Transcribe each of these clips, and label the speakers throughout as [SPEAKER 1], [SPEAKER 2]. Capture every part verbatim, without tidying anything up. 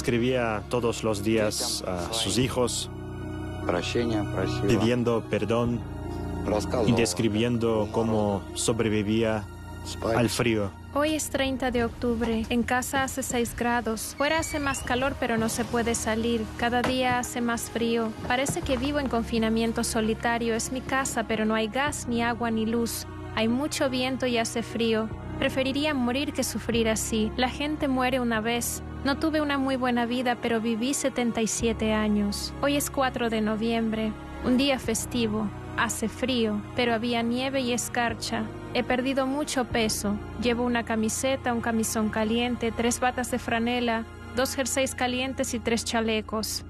[SPEAKER 1] escribía todos los días a sus hijos, pidiendo perdón y describiendo cómo sobrevivía al frío.
[SPEAKER 2] Hoy es treinta de octubre. En casa hace seis grados. Fuera hace más calor, pero no se puede salir. Cada día hace más frío. Parece que vivo en confinamiento solitario. Es mi casa, pero no hay gas, ni agua, ni luz. Hay mucho viento y hace frío. Preferiría morir que sufrir así. La gente muere una vez. No tuve una muy buena vida, pero viví setenta y siete años. Hoy es cuatro de noviembre, un día festivo. Hace frío, pero había nieve y escarcha. He perdido mucho peso. Llevo una camiseta, un camisón caliente, tres batas de franela, dos jerseys calientes y tres chalecos.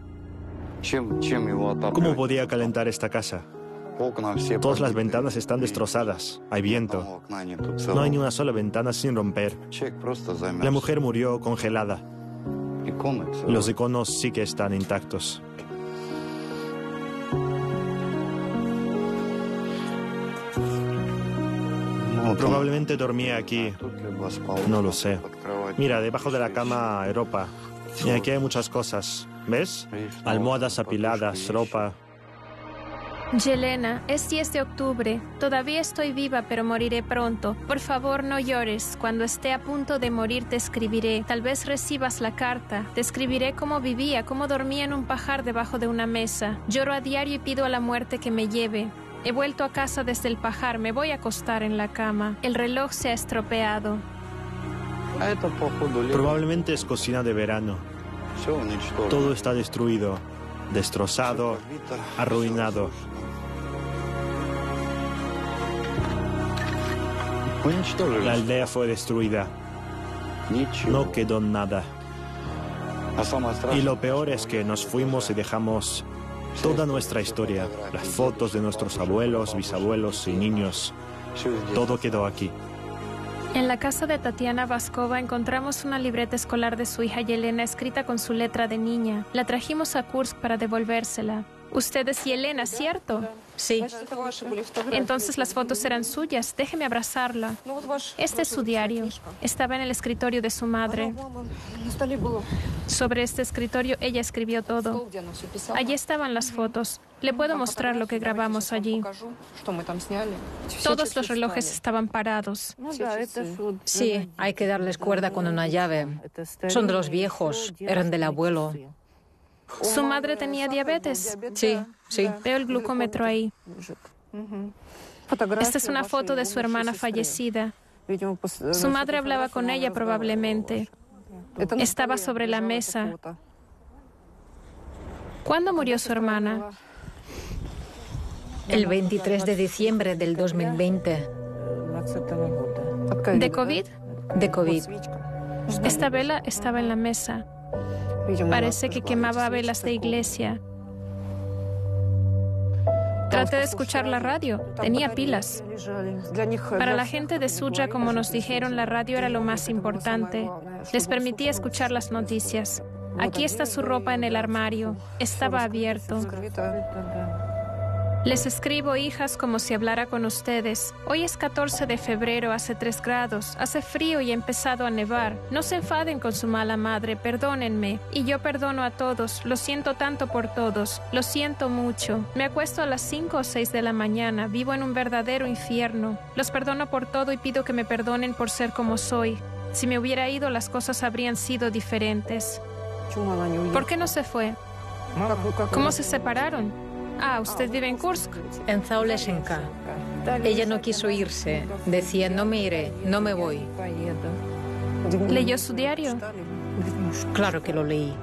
[SPEAKER 1] ¿Cómo podía calentar esta casa? Todas las ventanas están destrozadas. Hay viento. No hay ni una sola ventana sin romper. La mujer murió congelada. Los iconos sí que están intactos. Probablemente dormía aquí. No lo sé. Mira, debajo de la cama hay ropa. Y aquí hay muchas cosas. ¿Ves? Almohadas apiladas, ropa.
[SPEAKER 2] Yelena, es diez de octubre. Todavía estoy viva, pero moriré pronto. Por favor, no llores. Cuando esté a punto de morir te escribiré. Tal vez recibas la carta. Te escribiré cómo vivía, cómo dormía en un pajar debajo de una mesa. Lloro a diario y pido a la muerte que me lleve. He vuelto a casa desde el pajar. Me voy a acostar en la cama. El reloj se ha estropeado.
[SPEAKER 1] Probablemente es cocina de verano. Todo está destruido, destrozado, arruinado. La aldea fue destruida. No quedó nada. Y lo peor es que nos fuimos y dejamos toda nuestra historia, las fotos de nuestros abuelos, bisabuelos y niños. Todo quedó aquí.
[SPEAKER 2] En la casa de Tatiana Vaskova encontramos una libreta escolar de su hija Yelena escrita con su letra de niña. La trajimos a Kursk para devolvérsela. Usted es Yelena, ¿cierto?
[SPEAKER 3] Sí.
[SPEAKER 2] Entonces las fotos eran suyas. Déjeme abrazarla. Este es su diario. Estaba en el escritorio de su madre. Sobre este escritorio ella escribió todo. Allí estaban las fotos. Le puedo mostrar lo que grabamos allí. Todos los relojes estaban parados.
[SPEAKER 3] Sí, hay que darles cuerda con una llave. Son de los viejos, eran del abuelo.
[SPEAKER 2] ¿Su madre tenía diabetes?
[SPEAKER 3] Sí, sí.
[SPEAKER 2] Veo el glucómetro ahí. Esta es una foto de su hermana fallecida. Su madre hablaba con ella probablemente. Estaba sobre la mesa. ¿Cuándo murió su hermana?
[SPEAKER 3] El veintitrés de diciembre del dos mil veinte.
[SPEAKER 2] ¿De COVID?
[SPEAKER 3] De COVID.
[SPEAKER 2] Esta vela estaba en la mesa. Parece que quemaba velas de iglesia. Traté de escuchar la radio. Tenía pilas. Para la gente de Suja, como nos dijeron, la radio era lo más importante. Les permitía escuchar las noticias. Aquí está su ropa en el armario. Estaba abierto. Les escribo, hijas, como si hablara con ustedes. Hoy es catorce de febrero, hace tres grados. Hace frío y ha empezado a nevar. No se enfaden con su mala madre, perdónenme. Y yo perdono a todos. Lo siento tanto por todos. Lo siento mucho. Me acuesto a las cinco o seis de la mañana. Vivo en un verdadero infierno. Los perdono por todo y pido que me perdonen por ser como soy. Si me hubiera ido, las cosas habrían sido diferentes. ¿Por qué no se fue? ¿Cómo se separaron? Ah, ¿usted vive en Kursk?
[SPEAKER 3] En Zaoleshenka. Ella no quiso irse. Decía, no me iré, no me voy.
[SPEAKER 2] ¿Leyó su diario?
[SPEAKER 3] Claro que lo leí.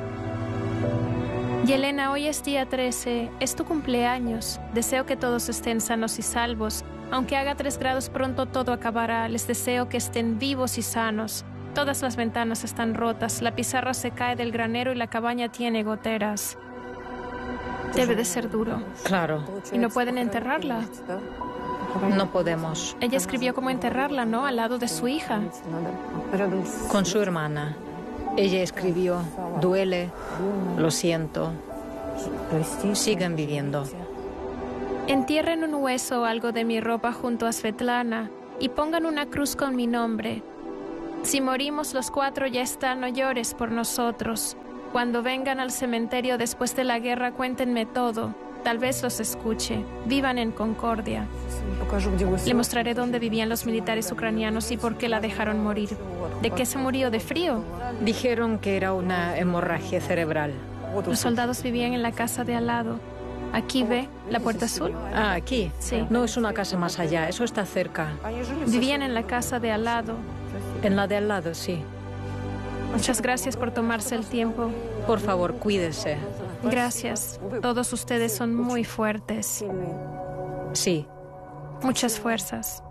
[SPEAKER 2] Yelena, hoy es día trece. Es tu cumpleaños. Deseo que todos estén sanos y salvos. Aunque haga tres grados pronto, todo acabará. Les deseo que estén vivos y sanos. Todas las ventanas están rotas. La pizarra se cae del granero y la cabaña tiene goteras. Debe de ser duro.
[SPEAKER 3] Claro.
[SPEAKER 2] ¿Y no pueden enterrarla?
[SPEAKER 3] No podemos.
[SPEAKER 2] Ella escribió cómo enterrarla, ¿no? Al lado de su hija.
[SPEAKER 3] Con su hermana. Ella escribió, duele, lo siento. Sigan viviendo.
[SPEAKER 2] Entierren un hueso o algo de mi ropa junto a Svetlana y pongan una cruz con mi nombre. Si morimos los cuatro, ya está, no llores por nosotros. Cuando vengan al cementerio después de la guerra, cuéntenme todo. Tal vez los escuche. Vivan en concordia. Le mostraré dónde vivían los militares ucranianos y por qué la dejaron morir. ¿De qué se murió? ¿De frío?
[SPEAKER 3] Dijeron que era una hemorragia cerebral.
[SPEAKER 2] Los soldados vivían en la casa de al lado. Aquí ve, la puerta azul.
[SPEAKER 3] Ah, aquí.
[SPEAKER 2] Sí.
[SPEAKER 3] No es una casa más allá, eso está cerca.
[SPEAKER 2] Vivían en la casa de al lado.
[SPEAKER 3] En la de al lado, sí.
[SPEAKER 2] Muchas gracias por tomarse el tiempo.
[SPEAKER 3] Por favor, cuídese.
[SPEAKER 2] Gracias. Todos ustedes son muy fuertes.
[SPEAKER 3] Sí.
[SPEAKER 2] Muchas fuerzas.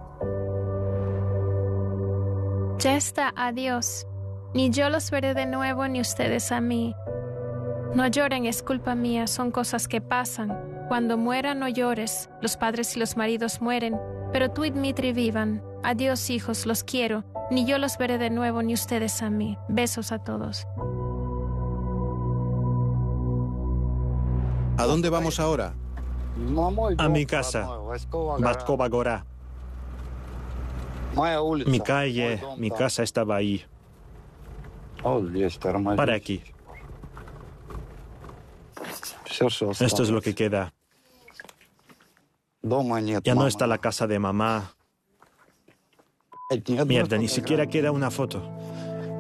[SPEAKER 2] Ya está, adiós. Ni yo los veré de nuevo, ni ustedes a mí. No lloren, es culpa mía, son cosas que pasan. Cuando muera, no llores. Los padres y los maridos mueren, pero tú y Dmitri vivan. Adiós, hijos, los quiero. Ni yo los veré de nuevo, ni ustedes a mí. Besos a todos.
[SPEAKER 4] ¿A dónde vamos ahora?
[SPEAKER 1] A mi casa, Batkova Gora. Mi calle, mi casa estaba ahí. Para aquí. Esto es lo que queda. Ya no está la casa de mamá. Mierda, ni siquiera queda una foto.